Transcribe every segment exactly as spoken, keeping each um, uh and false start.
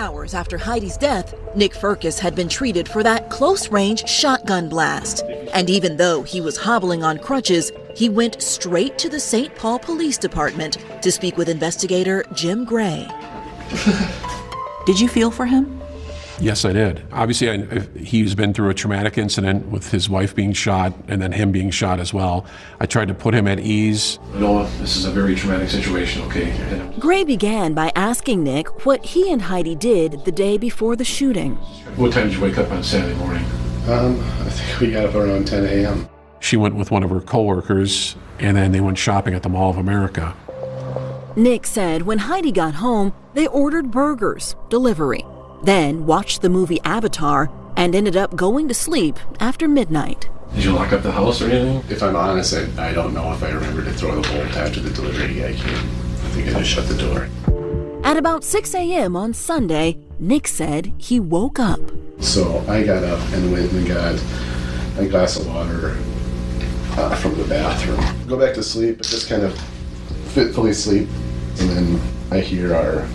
hours after Heidi's death, Nick Firkus had been treated for that close-range shotgun blast. And even though he was hobbling on crutches, he went straight to the Saint Paul Police Department to speak with investigator Jim Gray. Did you feel for him? Yes, I did. Obviously, I, he's been through a traumatic incident with his wife being shot and then him being shot as well. I tried to put him at ease. Noah, this is a very traumatic situation, okay? Gray began by asking Nick what he and Heidi did the day before the shooting. What time did you wake up on Saturday morning? Um, I think we got up around ten a m She went with one of her coworkers, and then they went shopping at the Mall of America. Nick said when Heidi got home, they ordered burgers, delivery, then watched the movie Avatar and ended up going to sleep after midnight. Did you lock up the house or anything? If I'm honest, I, I don't know if I remember to throw the bolt after the delivery guy came. I think I just shut the door. At about six a m on Sunday, Nick said he woke up. So I got up and went and got a glass of water uh, from the bathroom. Go back to sleep, just kind of fitfully sleep, and then I hear our,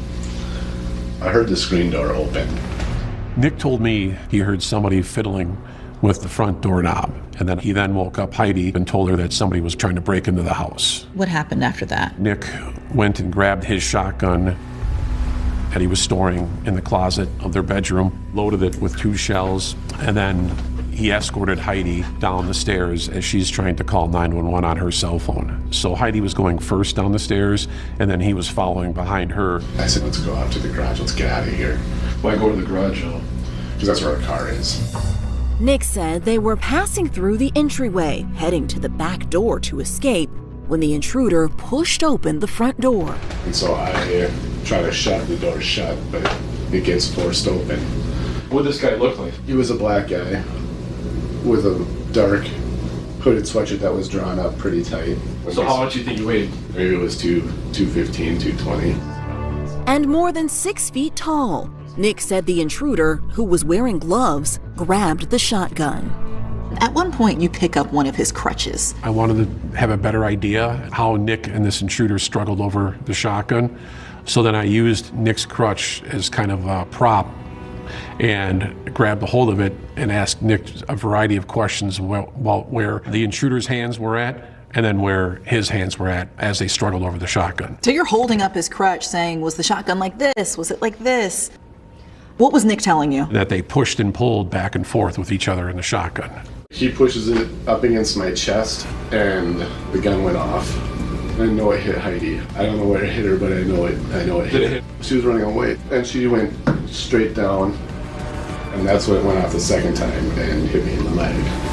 I heard the screen door open. Nick told me he heard somebody fiddling with the front doorknob, and then he then woke up Heidi and told her that somebody was trying to break into the house. What happened after that? Nick went and grabbed his shotgun that he was storing in the closet of their bedroom, loaded it with two shells, and then he escorted Heidi down the stairs as she's trying to call nine one one on her cell phone. So Heidi was going first down the stairs, and then he was following behind her. I said, let's go out to the garage, let's get out of here. Why go to the garage though? Because that's where our car is. Nick said they were passing through the entryway, heading to the back door to escape, when the intruder pushed open the front door. And so I try to shut the door shut, but it gets forced open. What did this guy look like? He was a black guy with a dark hooded sweatshirt that was drawn up pretty tight. So how much do you think you weighed? Maybe it was two, two fifteen, two twenty. And more than six feet tall. Nick said the intruder, who was wearing gloves, grabbed the shotgun. At one point, you pick up one of his crutches. I wanted to have a better idea how Nick and this intruder struggled over the shotgun. So then I used Nick's crutch as kind of a prop and grabbed a hold of it and asked Nick a variety of questions about where the intruder's hands were at and then where his hands were at as they struggled over the shotgun. So you're holding up his crutch saying, was the shotgun like this? Was it like this? What was Nick telling you? That they pushed and pulled back and forth with each other in the shotgun. He pushes it up against my chest and the gun went off. I know it hit Heidi. I don't know where it hit her, but I know it I know it hit, Did it hit? She was running away and she went straight down, and that's when it went off the second time and hit me in the leg.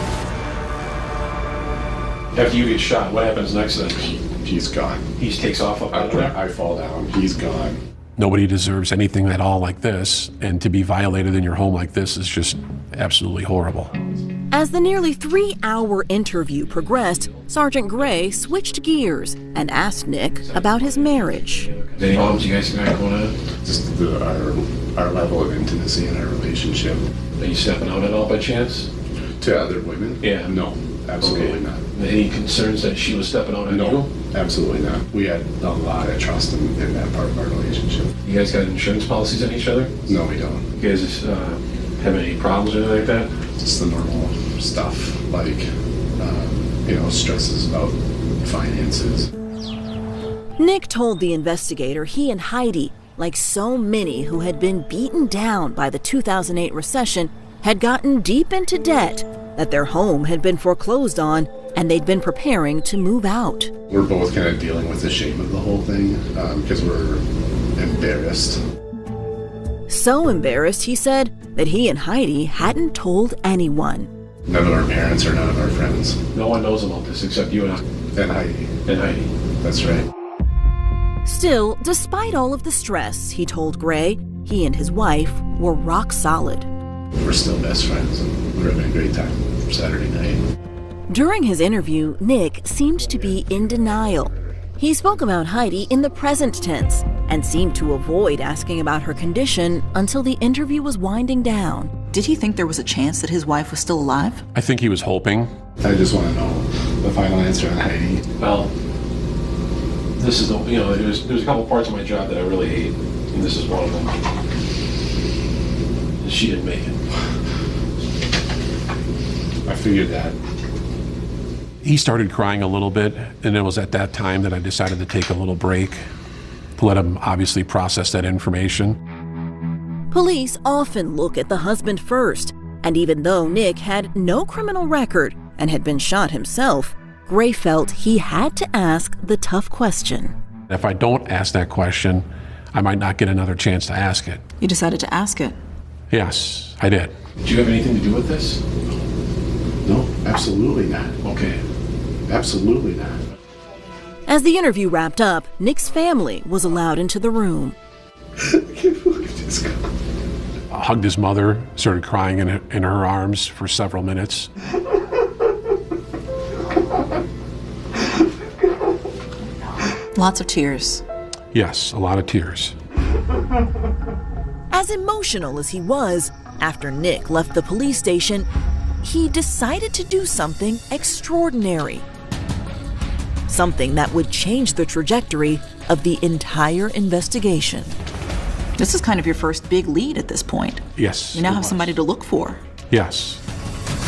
After you get shot, what happens next then? He, he's gone. He takes off up out of there? I, I fall down. He's gone. Nobody deserves anything at all like this, and to be violated in your home like this is just absolutely horrible. As the nearly three-hour interview progressed, Sergeant Gray switched gears and asked Nick about his marriage. Any problems you guys got going on? Just the, our, our level of intimacy in our relationship. Are you stepping out at all by chance? To other women? Yeah. No, absolutely Okay. not. Any concerns that she was stepping out on No, you? absolutely not. We had a lot of trust in, in that part of our relationship. You guys got insurance policies on each other? No, we don't. You guys uh, have any problems or anything like that? Just the normal stuff, like, um, you know, stresses about finances. Nick told the investigator he and Heidi, like so many who had been beaten down by the two thousand eight recession, had gotten deep into debt, that their home had been foreclosed on, and they'd been preparing to move out. We're both kind of dealing with the shame of the whole thing because um, we're embarrassed. So embarrassed, he said, that he and Heidi hadn't told anyone. None of our parents or none of our friends. No one knows about this except you and, And Heidi. and Heidi. That's right. Still, despite all of the stress, he told Gray, he and his wife were rock solid. We're still best friends and we're having a great time Saturday night. During his interview, Nick seemed to be in denial. He spoke about Heidi in the present tense and seemed to avoid asking about her condition until the interview was winding down. Did he think there was a chance that his wife was still alive? I think he was hoping. I just want to know the final answer on Heidi. Well, this is the, you know, there's, there's a couple parts of my job that I really hate, and this is one of them. She didn't make it. I figured that. He started crying a little bit, and it was at that time that I decided to take a little break to let him obviously process that information. Police often look at the husband first, and even though Nick had no criminal record and had been shot himself, Gray felt he had to ask the tough question. If I don't ask that question, I might not get another chance to ask it. You decided to ask it. Yes, I did. Did you have anything to do with this? No, absolutely not. Okay. Absolutely not. As the interview wrapped up, Nick's family was allowed into the room. I can't believe this guy. I hugged his mother, started crying in, in her arms for several minutes. Lots of tears. Yes, a lot of tears. As emotional as he was, after Nick left the police station, he decided to do something extraordinary. Something that would change the trajectory of the entire investigation. This is kind of your first big lead at this point. Yes. You now it have was. somebody to look for. Yes.